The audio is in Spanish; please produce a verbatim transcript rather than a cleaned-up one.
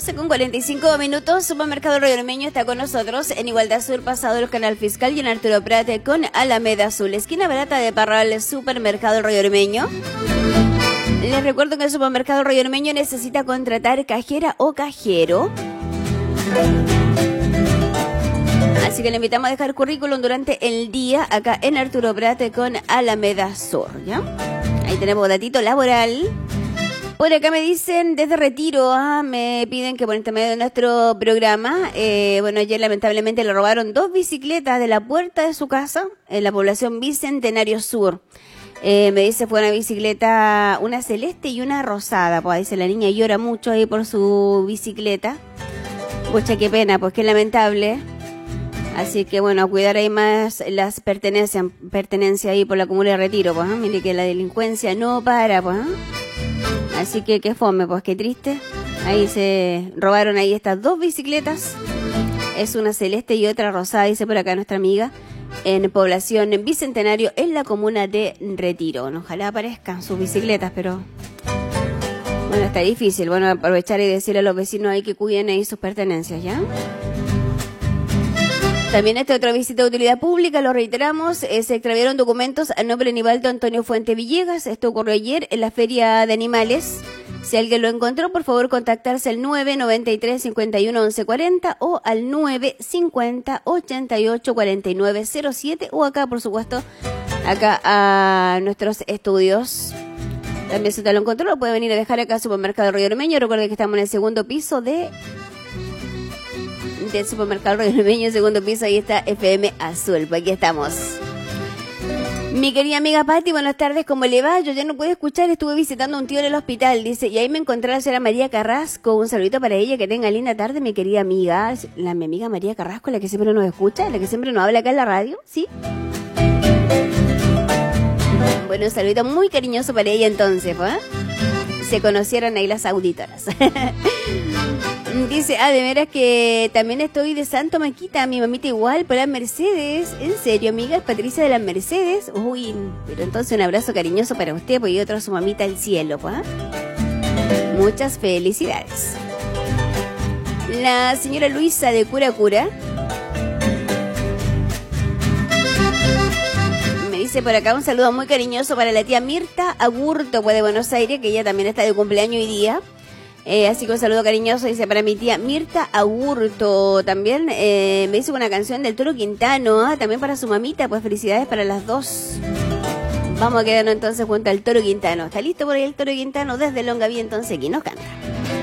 doce con cuarenta y cinco minutos. Supermercado Río Ormeño está con nosotros en Igualdad Sur, pasado el Canal Fiscal, y en Arturo Prat con Alameda Azul, esquina barata de Parral. Supermercado Río Ormeño. Les recuerdo que el Supermercado Río Ormeño necesita contratar cajera o cajero. Así que le invitamos a dejar currículum durante el día acá en Arturo Prat con Alameda Sur, ¿ya? Ahí tenemos datito laboral. Por acá me dicen desde Retiro, ah, me piden que por intermedio de nuestro programa, eh, bueno, ayer lamentablemente le robaron dos bicicletas de la puerta de su casa en la población Bicentenario Sur. Eh, me dice fue una bicicleta, una celeste y una rosada, pues dice la niña llora mucho ahí por su bicicleta. Pucha, qué pena, pues qué lamentable. Así que bueno, a cuidar ahí más las pertenencias, pertenencias ahí por la comuna de Retiro, pues, ¿eh? Mire que la delincuencia no para, pues, ¿eh? Así que qué fome, pues qué triste. Ahí se robaron ahí estas dos bicicletas. Es una celeste y otra rosada, dice por acá nuestra amiga, en población en Bicentenario, en la comuna de Retiro. Bueno, ojalá aparezcan sus bicicletas, pero bueno, está difícil. Bueno, aprovechar y decirle a los vecinos ahí que cuiden ahí sus pertenencias, ¿ya? También esta otra visita de utilidad pública, lo reiteramos, eh, se extraviaron documentos a nombre de Nivaldo Antonio Fuente Villegas. Esto ocurrió ayer en la Feria de Animales. Si alguien lo encontró, por favor contactarse al nueve noventa y tres cincuenta y uno once cuarenta o al nueve cincuenta ochenta y ocho cuarenta y nueve cero siete o acá, por supuesto, acá a nuestros estudios. También si usted lo encontró, lo puede venir a dejar acá al Supermercado Río Ormeño. Recuerde que estamos en el segundo piso de... del Supermercado Río Ormeño, segundo piso, ahí está F M Azul, pues aquí estamos. Mi querida amiga Pati, buenas tardes, ¿cómo le va? Yo ya no puedo escuchar, estuve visitando a un tío en el hospital, dice, y ahí me encontré a la señora María Carrasco, un saludito para ella, que tenga linda tarde, mi querida amiga, la mi amiga María Carrasco, la que siempre nos escucha, la que siempre nos habla acá en la radio, ¿sí? Bueno, un saludito muy cariñoso para ella entonces, ¿pues? Se conocieron ahí las auditoras. Dice, ah, de veras que también estoy de Santo Maquita, mi mamita igual, por las Mercedes. En serio, amiga, es Patricia de las Mercedes. Uy, pero entonces un abrazo cariñoso para usted, pues, y otro a su mamita al cielo, pues. Muchas felicidades. La señora Luisa de Cura Cura me dice por acá un saludo muy cariñoso para la tía Mirta Agurto, pues, de Buenos Aires, que ella también está de cumpleaños hoy día. Eh, así que un saludo cariñoso, dice, para mi tía Mirta Agurto. También eh, me hizo una canción del Toro Quintano, ¿eh? También para su mamita, pues felicidades para las dos. Vamos a quedarnos entonces junto al Toro Quintano. ¿Está listo por ahí el Toro Quintano? Desde Longaví, entonces aquí nos canta.